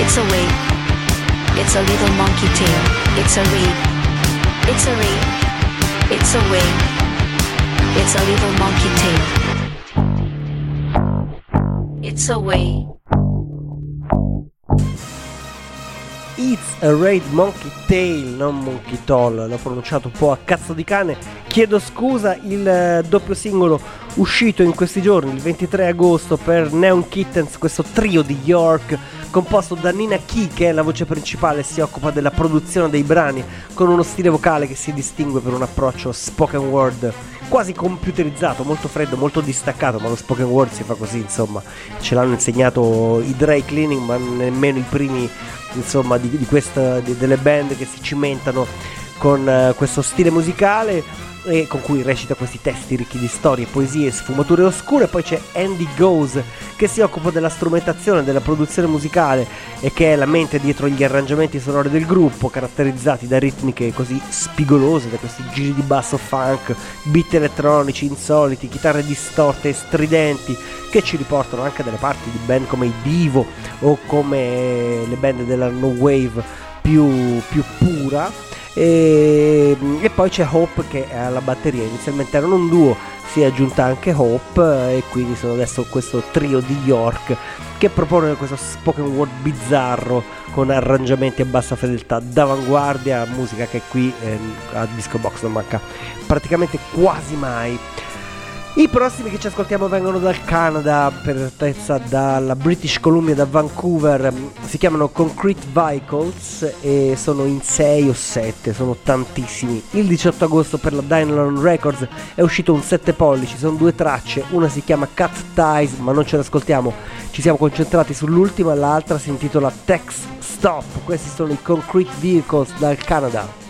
It's a wave. It's a little monkey tail. It's a reed. It's a reed. It's a wave. It's a little monkey tail. It's a wave. It's a Raid Monkey Tail, non Monkey Toll, l'ho pronunciato un po' a cazzo di cane, chiedo scusa. Il doppio singolo uscito in questi giorni, il 23 agosto, per Neon Kittens, questo trio di York composto da Nina Key, che è la voce principale, si occupa della produzione dei brani, con uno stile vocale che si distingue per un approccio spoken word quasi computerizzato, molto freddo, molto distaccato, ma lo spoken word si fa così, insomma, ce l'hanno insegnato i dry cleaning, ma nemmeno i primi, insomma, delle band che si cimentano con questo stile musicale e con cui recita questi testi ricchi di storie, poesie e sfumature oscure. Poi c'è Andy Goes, che si occupa della strumentazione, della produzione musicale e che è la mente dietro gli arrangiamenti sonori del gruppo, caratterizzati da ritmiche così spigolose, da questi giri di basso funk, beat elettronici insoliti, chitarre distorte e stridenti, che ci riportano anche dalle parti di band come i Divo o come le band della no wave più pura. E poi c'è Hope, che è alla batteria. Inizialmente erano un duo, si è aggiunta anche Hope, e quindi sono adesso questo trio di York che propone questo spoken word bizzarro con arrangiamenti a bassa fedeltà d'avanguardia, musica che qui a Disco Box non manca praticamente quasi mai. I prossimi che ci ascoltiamo vengono dal Canada, per esattezza dalla British Columbia, da Vancouver. Si chiamano Concrete Vehicles e sono in 6 o 7, sono tantissimi. Il 18 agosto per la Dynalon Records è uscito un 7 pollici, sono 2 tracce, una si chiama Cut Ties, ma non ce l'ascoltiamo, ci siamo concentrati sull'ultima, l'altra si intitola Text Stop. Questi sono i Concrete Vehicles dal Canada.